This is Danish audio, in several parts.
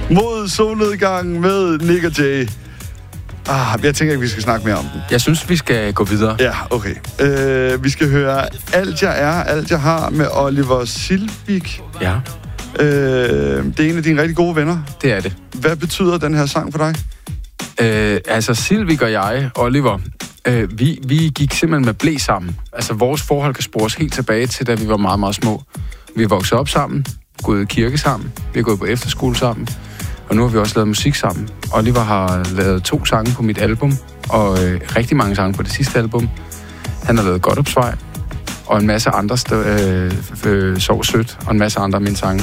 Mod solnedgang med Nick og Jay. Jeg tænker ikke, vi skal snakke mere om den. Jeg synes, vi skal gå videre. Ja, okay. Vi skal høre Alt jeg er, alt jeg har med Oliver Silvik. Ja. Det er en af dine rigtig gode venner. Det er det. Hvad betyder den her sang for dig? Silvik og jeg, Oliver, vi gik simpelthen med blæ sammen. Altså, vores forhold kan spores helt tilbage til, da vi var meget, meget små. Vi er vokset op sammen, gået i kirke sammen, vi er gået på efterskole sammen, og nu har vi også lavet musik sammen. Oliver har lavet 2 sange på mit album, og rigtig mange sange på det sidste album. Han har lavet Godtopsvej, og en masse andre Sov Sødt, og en masse andre af mine sange.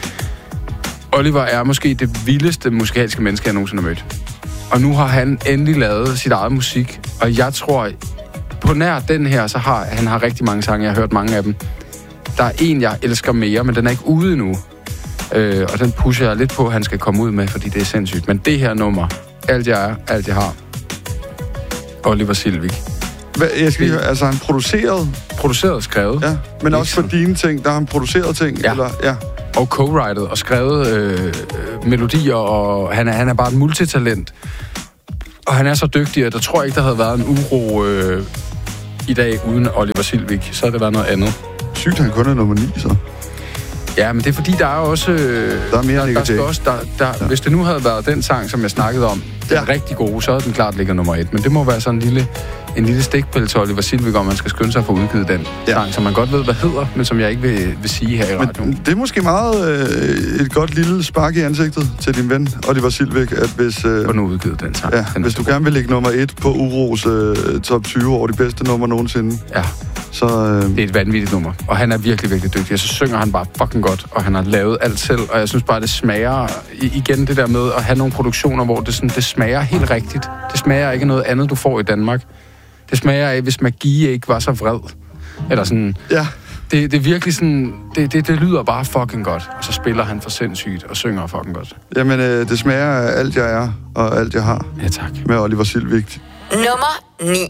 Oliver er måske det vildeste musikalske menneske, jeg nogensinde har mødt. Og nu har han endelig lavet sit eget musik, og jeg tror, på nær den her, så har han rigtig mange sange, jeg har hørt mange af dem. Der er en, jeg elsker mere, men den er ikke ude endnu. Og den pusher jeg lidt på, at han skal komme ud med, fordi det er sindssygt. Men det her nummer, Alt jeg er, alt jeg har, Oliver Silvik. Jeg skal lige høre, altså han produceret og skrevet. Ja, men også for dine ting, der har han produceret ting? Ja. Eller? Ja. Og co-writet og skrevet melodier, og han er bare et multitalent. Og han er så dygtig, at der tror jeg ikke, der havde været en uro i dag uden Oliver Silvik. Så havde det været noget andet. Sygt, han kun er nummer 9, så. Ja, men det er fordi, der er også... der er mere der skal også, hvis det nu havde været den sang, som jeg snakkede om, den er rigtig god, så havde den klart ligger nummer 1. Men det må være sådan en lille stikpille til Oliver Silvik, om man skal skynde sig at få udgivet den sang, som man godt ved, hvad hedder, men som jeg ikke vil sige her i radioen. Men det er måske meget et godt lille spark i ansigtet til din ven, Oliver Silvik, at hvis... Få nu udgivet den sang. Ja, hvis du gerne vil lægge nummer 1 på Uros top 20 over de bedste numre nogensinde. Ja. Så, det er et vanvittigt nummer, og han er virkelig, virkelig dygtig. Og så synger han bare fucking godt, og han har lavet alt selv, og jeg synes bare, det smager igen det der med at have nogle produktioner, hvor det smager helt rigtigt. Det smager ikke noget andet, du får i Danmark. Det smager af, hvis Magi ikke var så vred. Eller sådan... Ja. Det er virkelig sådan... Det lyder bare fucking godt. Og så spiller han for sindssygt og synger fucking godt. Jamen, det smager af Alt jeg er, og alt jeg har. Ja, tak. Med Oliver Silvik. Nummer 9.